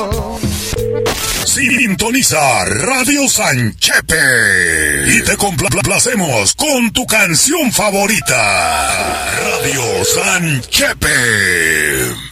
Sintoniza Radio Sanchepe y te complacemos con tu canción favorita. Radio Sanchepe.